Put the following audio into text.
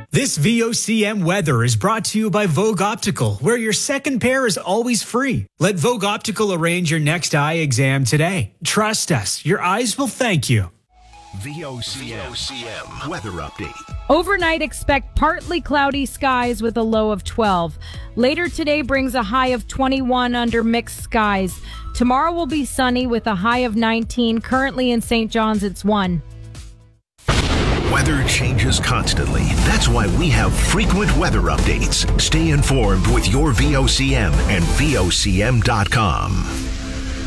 This VOCM weather is brought to you by Vogue Optical, where your second pair is always free. Let Vogue Optical arrange your next eye exam today. Trust us, your eyes will thank you. VOCM weather update. Overnight, expect partly cloudy skies with a low of 12. Later today brings a high of 21 under mixed skies. Tomorrow will be sunny with a high of 19. Currently in St. John's, it's 1. Weather changes constantly. That's why we have frequent weather updates. Stay informed with your VOCM and VOCM.com.